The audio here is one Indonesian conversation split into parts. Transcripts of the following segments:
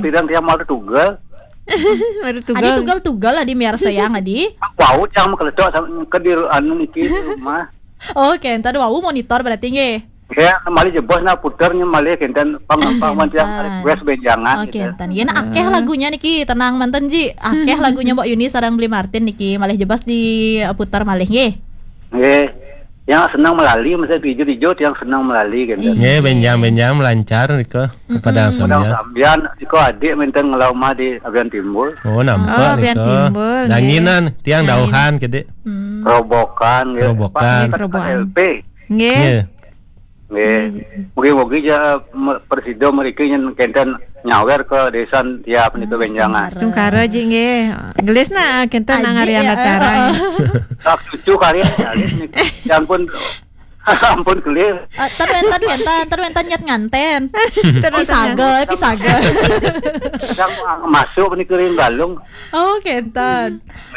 pirang dia mau tugal. Adi tugal adi miar sayang adi. Wow, yang keledok ke di anu niki rumah. Oh, kentan wau monitor berarti nggih. Ya, mali jebosna puternya mali kentan pang yang request benjangan. Oh, kentan. Yeuna akeh lagunya niki, tenang manten Ji. Akeh lagunya Mbok Yuni sareng Bli Martin niki malih jebos di putar malih nggih. Nggih. Yang senang melali, misalnya hijau-hijau yang senang melali gitu. Nggih, benjang lancar niko kepada sampean. Sampean niko adik menten ngelauma di Abian Timbul. Oh, nampak niko. Danginan tiang dauhan gede. Robokan gitu. Robokan. LP. Nggih. Mungkin ya Presido mereka yang kenten nyawer ke desa tiap niku benjangan. Sungkara ji nggih. Gelisna kenten ngarian acara. Tak cucu kalian ya ampun. Ampun gelis. Terwentan nyet nganten. Pisage. Yang masuk niku ring galung. Oh, kentan.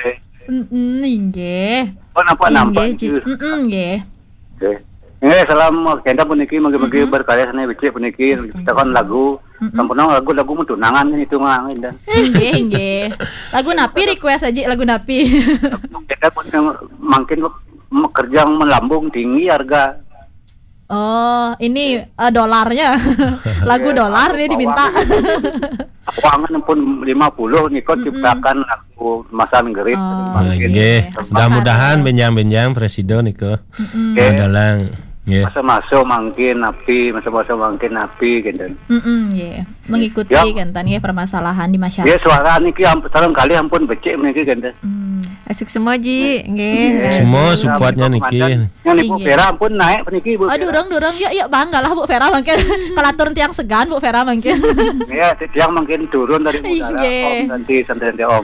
Nggih. Oh, nampak. Nggih. Nggih, salam kenta puniki magi-magi berkarya sana becik puniki ciptakan lagu. Sampun lagu tunangan itu mah dan. Nggih. Lagu napi request aja lagu napi. Kita pun makin kerja melambung tinggi harga. Oh, ini dolarnya. Lagu dolar dia diminta. Uangan pun 50 nih kok ciptakan lagu Masan Gerip. Nggih. Mudah-mudahan benjang Presiden niko. Adalah masa-masa makin napi gitu. Nggih. Mengikuti kentan nggih permasalahan di masyarakat. Ya suara niki sareng kali ampun becik niki kentan. Asik semua ji, nggih. Semua supportnya niki. Yang Ibu Vera ampun naik niki Bu. Durung yuk banggalah Bu Vera mungkin kalatur tiang segan Bu Vera mungkin. Ya, tiang mungkin turun dari udara. Om santi Om.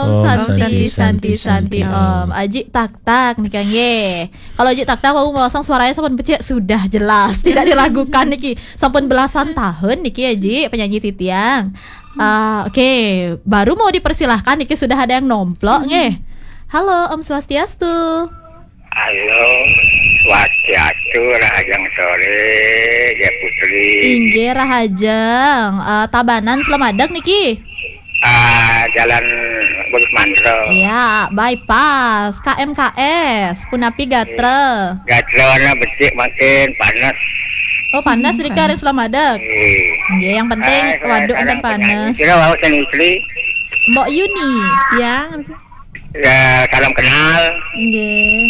Santi Om. Aji tak nih Kang nggih. Kalau Aji tak mau ngosong suaranya sampun becik sudah jelas, tidak diragukan niki. Sampun belasan tahun niki Aji penyanyi titiang. Oke, baru mau dipersilahkan niki sudah ada yang nomplok nggih. Halo Om Swastiastu. Halo Swastiastu, Rahajang sore ya Putri. Inggih Rahajang. Tabanan Slemadak niki. Jalan Bagus Mandro. Iya, bypass KMKS Punapi Gatre. Gatrona becik makin panas. Oh, panas di Karin Slemadak. Nggih, yang penting waduk enten panas. Kira wau istri Mbok Yuni. Ya. Ya, salam kenal. Nggih.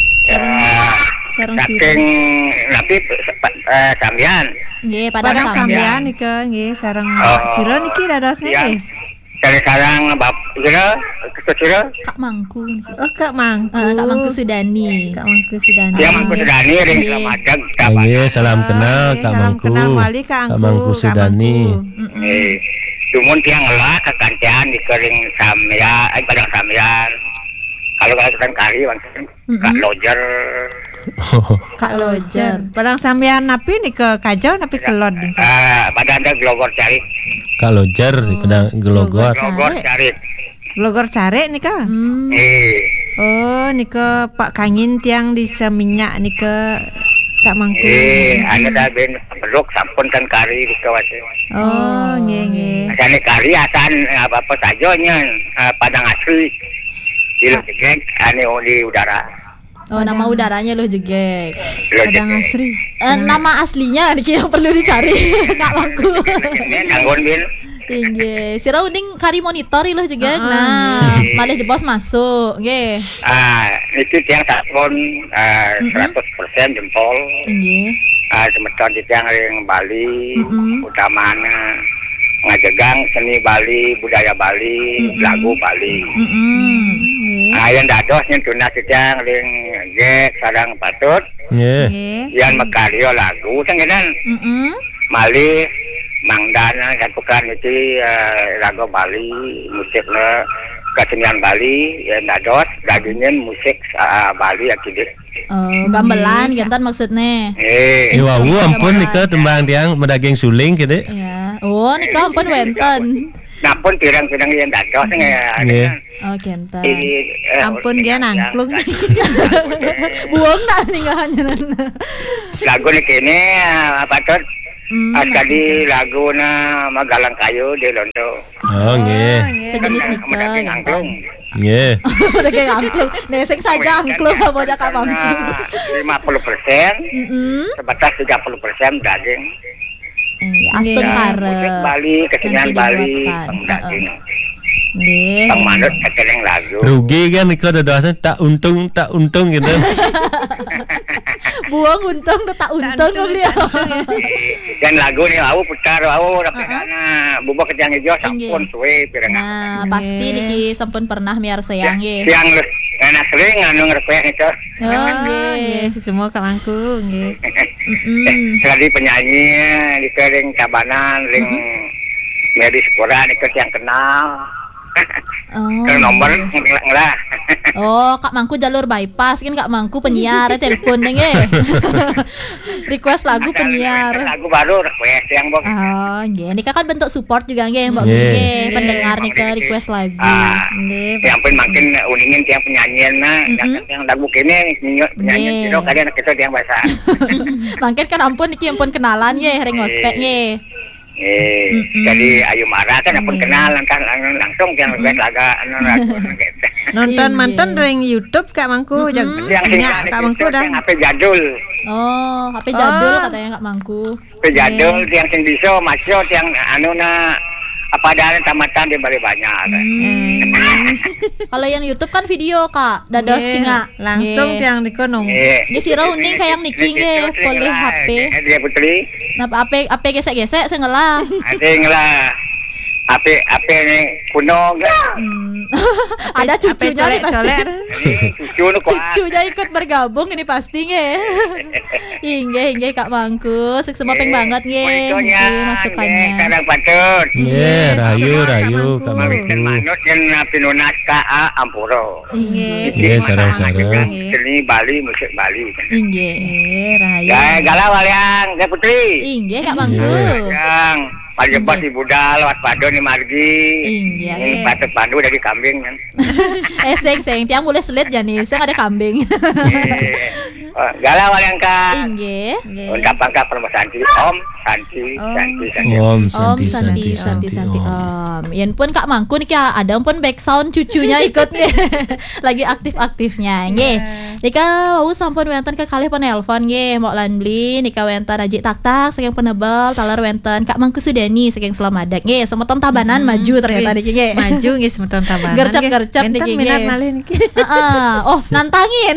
Sareng saking napi sampean. Nggih, padang sampean nika nggih sareng sira niki dados nggih. Dari sarang bab kira Kak Mangku. Oh, Kak Mangku. Kak Mangku Sudani. Dia Mangku Sudani ring Slemadak. Nggih, salam kenal Kak Mangku. Kak Mangku Sudani. Cuman tiang lah kekantian di kering sampean, padang sampean. Kalau kan kari langsung Kak Lojer. Kak Lojer. Padang sampean napi nih ke Kajau napi ke Lod. Padang ada Glogor cari. Kak Lojer di Padang Glogor. Glogor cari. Glogor cari nih ka. Oh, nih ke Pak Kangin tiang di seminyak nih ke Kak Mangku. Anu dah ben peluk sampun kan kari di kawasan. Oh, nggih. Asane kari asan apa saja nya padang asli. Jegek ane di udara. Oh, nama udaranya loh jegek. Padang asri. Nama aslinya yang perlu dicari Kak Mangku. Nganggon bin. Nggih, sira uning kari monitor loh jegek. Nah, malih jebos masuk, nggih. Itu tiang sampun 100% jempol. Nggih. Semeton di tiang ring Bali, utamana ngajegang seni Bali, budaya Bali, lagu Bali. Yang dados nyentuna tiang ring ge sarang patut. Nggih. Yang mekario lagu tengenan. Malih mangdana lakukan itu lagu Bali, musiknya kesenian Bali, yang dados dagingnya musik Bali akibat. Oh, gamelan gentan maksudnya. Wah, ampun nika tembang tiang medaging suling gitu. Ya. Oh, nika ampun wenten. Nampun pirang-pirang yang dados nggih. Oh, gentan. Ampun dia nangklung. Buang nak ningahannya. Lagu niki ini apa tuh? Tadi laguna Magalang Kayu di Londo. Oh, nggih. Sejenis nikah Angklung. Nggih. Udah kayak angklung. Nesek saja angklung apa aja Kak Mangku. 50%. Sebatas 30% daging. Astun kare. Musik Bali, kesenian Bali, daging. Nggih. Bang manut keteleng lagu. Rugi kan iko dadosnya tak untung gitu. Buang untung tak untung beliau. Dan lagu ni aku putar aku rapana bubuk kejang hijau sampun suwe pirang. Nah, pasti niki sampun pernah miar sayang ye. Siang enak sering anu ngerepek itu. Oh, nggih. Semua Kamangku nggih. Sekali penyanyi di kering Cabanan ring Medis Quran itu yang kenal. Ke nomor ngelah. Oh, Kak Mangku jalur bypass kan Kak Mangku penyiar telepon nge. Request lagu penyiar. Lagu baru request yang Mbok. Oh, nggih. Nika kan bentuk support juga nggih Mbak nggih. Pendengar nika request lagu. Nggih. Yang pun makin uningin tiang penyanyian yang lagu kene penyanyi itu kalian kita yang bahasa. Mungkin kan ampun niki ampun kenalan nggih ring ospek nggih. Jadi Ayu Mara kan pun kenal langsung yang laga Nonton mantan ring YouTube Kak Mangku. Yang Kak Mangku dah. HP jadul. Oh, HP jadul katanya Kak Mangku. HP jadul yang sing bisa masuk yang anu na apa ada tamatan di balik banyak. Kalau yang YouTube kan video Kak, dados singa. Langsung yang dikonong. Nggih sira uning kayak niki nggih, boleh HP. Dia putri. Nah, apa gesek-gesek saya ngelah. Ada ngelah. HP ni kuno enggak? Ada cucunya nih pasti. Cucunya ikut bergabung ini pasti nge. Inge Kak Mangku, semua peng banget nge. Masukannya. Kadang patut. Rayu Kak Mangku. Manut yang pinunas KA Ampuro. Inge sarang-sarang. Seni Bali, musik Bali. Inge. Rayu. Galau waliang, Putri. Inge Kak Mangku. Yang Pagi-pagi di budal, lewat padu ni margi. Iya. Patut pandu dari kambing kan. Seng, tiang boleh selit jani, saya ada kambing. Galau yang ka. Inge. Untuk pangkat permasalahan Om Santi. Om Santi. Yen pun Kak Mangku nih ada pun back sound cucunya ikut nih. Lagi aktif-aktifnya nggih. Nika wau sampun wenten kekalih penelpon nggih, mok lan beli nika wenten Aji Tak saking penebel taler wenten Kak Mangku Sudani saking Selamadak nggih, semeton Tabanan maju ternyata niki nggih. Maju nggih semeton Tabanan. Gercep niki nggih. Oh, nantangin.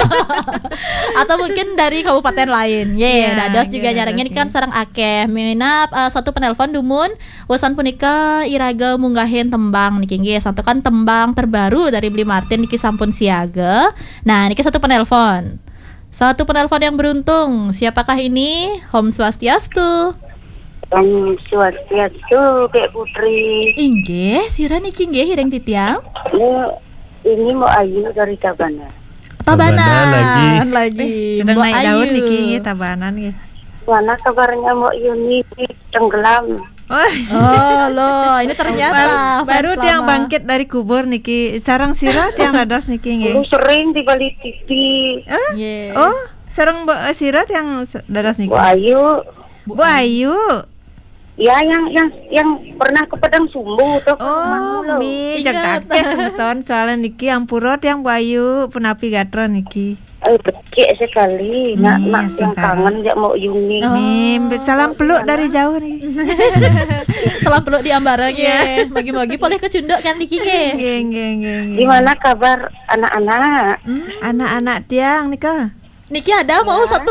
Atau mungkin dari kabupaten lain. Dados juga nyarangnya ini kan sareng akeh. Minap satu penelpon dumun wasan punika iraga munggahin tembang niki nggih. Satu kan tembang terbaru dari Bli Martin niki sampun siaga. Nah, niki satu penelpon. Satu penelpon yang beruntung. Siapakah ini? Om Swastiastu. Om Swastiastu, Kak Putri. Inggih, sira niki nggih hireng titiang. Ini mau Ayu dari Tabanan. Tabanan lagi. Sedang naik Ayu. daun niki nggih Tabanan nggih. Mana kabarnya mau Yuni tenggelam? Oh loh, ini ternyata baru tiang bangkit dari kubur niki. Sarang sira tiang dados niki nggih. Sering di balik TV. Oh, sarang sira tiang dados niki. Bu Ayu. Ya, yang pernah ke Padang Sumbu tuh. Oh, mi jakake semeton soalnya niki ampurot yang Bu Ayu penapi gatra niki. Becik sekali. Nak yang kangen jak mau Yuni. Salam peluk dari jauh nih. Salam peluk di Ambara nggih. Bagi-bagi boleh kecunduk kan niki nggih. Di mana kabar anak-anak? Anak-anak tiang nika. Niki ada mau satu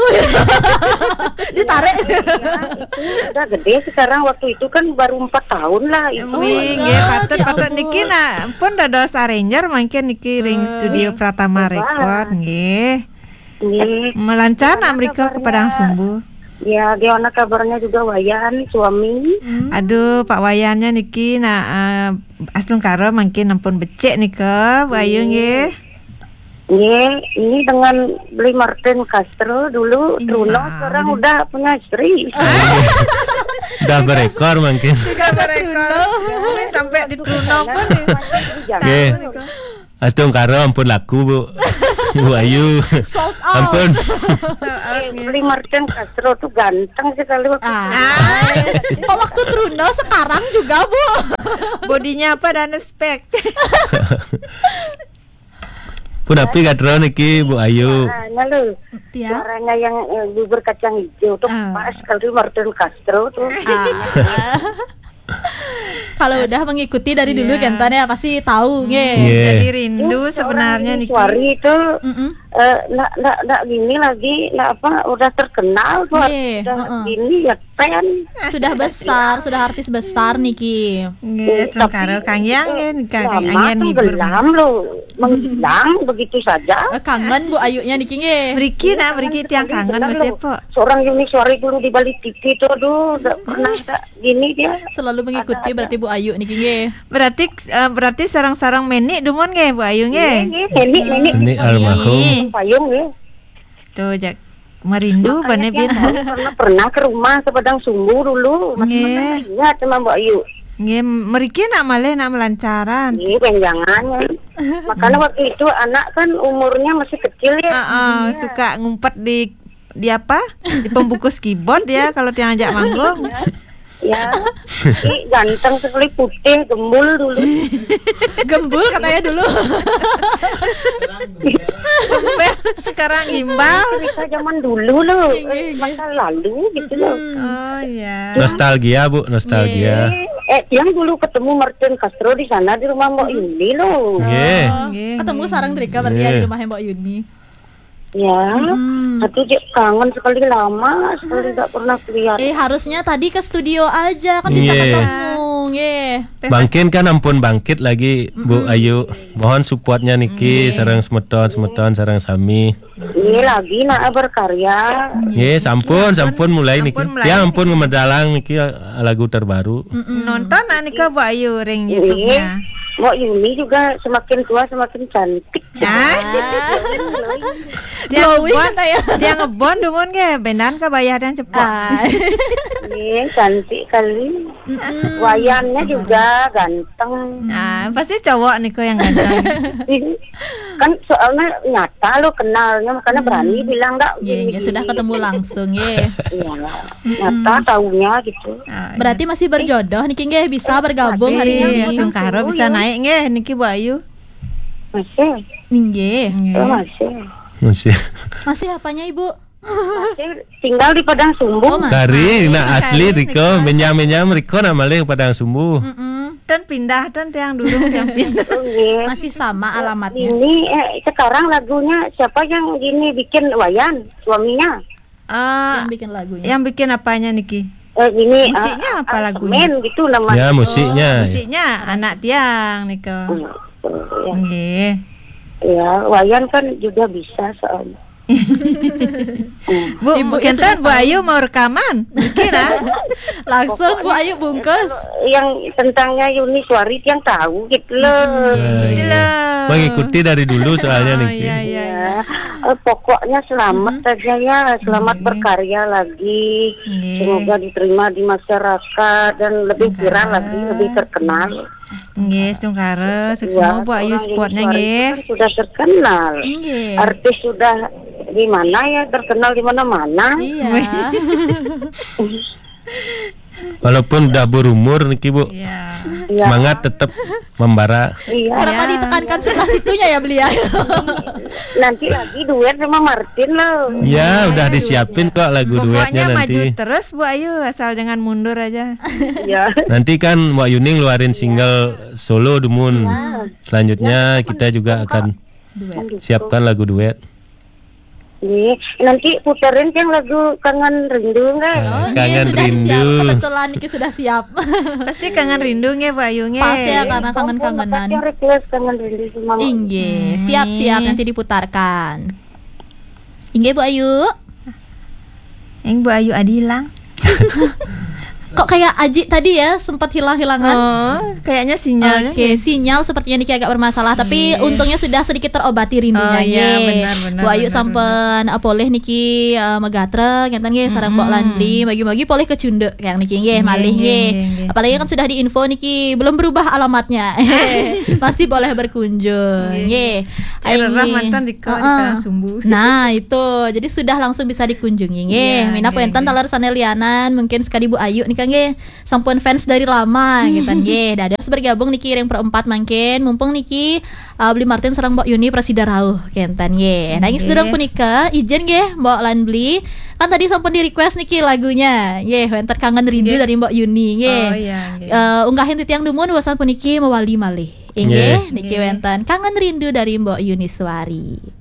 ditarik. Itu udah gede sekarang, waktu itu kan baru 4 tahun lah itu. Nggih, patut niki nak pun dados arranger mangken niki ring studio Pratama Record nggih. Melancana mereka ke Padang Sumbu. Ya, gimana kabarnya juga Wayan suami? Aduh, Pak Wayannya niki aslung karo mangken ampun becek nika, Bu Ayu nggih. Ini dengan Bli Martin Castro dulu, Truno sekarang udah punya istri. Udah berekor mungkin. Sampai di Truno pun. Astung karo ampun laku Bu. Bu Ayu. Sold out. Ampun. Beli Martin Castro tuh ganteng sekali waktu itu. Oh, waktu Truno sekarang juga Bu. Bodinya apa dan spek. Pun api kadro niki Bu Ayu. Suaranya lu, Ya. suaranya yang bubur kacang hijau tuh pas sekali Martin Castro tuh. Kalau udah mengikuti dari dulu Iya. kan ya pasti tahu nge. Iya. Jadi rindu sebenarnya Niki. Suari itu Mm-mm. nggak gini lagi, nggak apa, udah terkenal tuh, Iya, udah gini ya pen. Sudah besar, sudah artis besar Niki. Nggih, karo Kang Yang Kang Lama Yang tuh ngibur. gelam lo, menghilang begitu saja. Kangen Bu Ayunya Niki nge. Mriki nak mriki tiang kangen Benar Mas loh. Epo. Seorang Yuni Suari dulu di Bali TV tuh, aduh, nggak pernah nggak gini dia. Selalu mengikuti berarti Bu Ayu Niki nge. Berarti sarang-sarang menik dumun nggih Bu Ayu nggih. Nenek Ini almarhum. payung ya. Tuh jak merindu bane bin. Pernah ke rumah ke Padang Sumbu dulu. Nggih. Ingat sama Mbak Ayu. Nggih, mriki nak malih nak melancaran. Ini penjangan. Makanya waktu itu anak kan umurnya masih kecil ya. Suka ngumpet di apa? Di pembungkus keyboard ya kalau tiang ajak manggung. Ya, ini ganteng sekali, putih, gembul dulu. Gembul katanya dulu. Sekarang gimbal. Cerita zaman dulu loh, masa lalu gitu loh. Oh iya. Nostalgia Bu, nostalgia. Yang dulu ketemu Martin Castro di sana di rumah Mbak Yuni loh. Nggih. Nggih. Ketemu sarang Drika berarti ya di rumah Mbak Yuni. Ya, aku kangen sekali, lama sekali nggak pernah kelihatan. Harusnya tadi ke studio aja kan bisa Iya. ketemu nge. Bangkin kan ampun bangkit lagi Bu Ayu. Mohon supportnya niki sareng semeton sareng sami. Ini lagi nak berkarya. Nggih, sampun mulai niki. Sampun mulai. Ya ampun medalang niki lagu terbaru. Nonton nak nika Bu Ayu ring YouTube-nya. Mbak Yuni juga semakin tua semakin cantik. Dia Glowing ngebon, katanya. dia ngebon dumun ge bendan ka bayar dan cepat. Ini cantik kali. Wayannya juga ganteng. Nah, pasti cowok nih yang ganteng. Kan soalnya nyata lo kenalnya, makanya berani bilang enggak. Ya sudah ketemu langsung ya. Iya, nyata taunya gitu. Berarti masih berjodoh niki nge, bisa bergabung hari Iya, ini. Sungkaro bisa naik nge niki Bu Ayu. Masih, Nggih. masih. Masih Masih apanya Ibu? Masih tinggal di Padang Sumbu. Oh, Kari na asli Riko menyam Riko na malih Padang Sumbu. Dan pindah dan tiang dulu yang pindah. Oh, iya. Masih sama alamatnya. Ini sekarang lagunya siapa yang gini bikin wayan? Suaminya. Yang bikin lagunya. Yang bikin apanya niki? Ini Musiknya apa lagunya? Semen gitu namanya. Ya musiknya. Musiknya anak tiang niko. Ya, Nggih. ya, wayan kan juga bisa soalnya. Bu, Ibu mungkin ya sudah Bu Ayu mau rekaman. Kira Langsung Bu Ayu bungkus. Yang tentangnya Yuni Suari yang tahu gitu loh. Mengikuti dari dulu soalnya niki. Iya. Ya, pokoknya selamat saja ya, selamat berkarya lagi. Semoga diterima di masyarakat dan lebih viral lagi, lebih terkenal. Nggih, sungkara, sukses Ya, Bu Ayu seorang sportnya Yuni Suari nggih. kan sudah terkenal. Nggih. Artis sudah di mana ya, terkenal di mana-mana. Iya. Walaupun udah berumur niki Bu. Iya. Ya, Semangat tetap membara. iya. Kenapa ditekankan sebelah situnya ya beliau? Nanti lagi duet sama Martin loh. Ya udah disiapin kok lagu Pokoknya duetnya maju nanti. terus Bu Ayu, asal jangan mundur aja. Ya. Nanti kan Mbak Yuning ngeluarin single solo Dumun. Selanjutnya kita juga akan siapkan lagu duet. Nih, nanti puterin yang lagu Kangen Rindu enggak? Kangen sudah Rindu. Siap. Kebetulan Niki sudah siap. Pasti kangen rindu nge Bu Ayu nge. Pas ya karena kangen-kangenan. Yang request Kangen Rindu sama Inggih, siap-siap nanti diputarkan. Inggih Bu Ayu. Yang Bu Ayu Adilang. Kok kayak Aji tadi ya sempat hilang-hilangan. Kayaknya sinyalnya. Oke, sinyal sepertinya Niki agak bermasalah, tapi untungnya sudah sedikit terobati rindunya. Benar. Bu Ayu sampen poleh Niki megatre ngeten nggih sareng Mbok Landli bagi-bagi poleh ke Cunduk yang Niki nggih malih nggih. Apalagi kan sudah diinfo Niki belum berubah alamatnya. Pasti boleh berkunjung nggih. Mantan di Sumbu. Nah, itu. Jadi sudah langsung bisa dikunjungi nggih. Mina poentan talar sanelianan mungkin sekali Bu Ayu nika nggih sampun fans dari lama gitu nggih. Dados bergabung niki ring perempat mangkin mumpung niki Bli Martin sareng Mbok Yuni presida rauh kenten nggih. Nah, iki sedurung punika ijen nggih Mbok Lan Bli. Kan tadi sampun di request niki lagunya. Nggih, wonten Kangen Rindu dari Mbok Yuni nggih. Unggahin titiang dumun wasan puniki mewali malih. Inggih niki wonten Kangen Rindu dari Mbok Yuni Suari.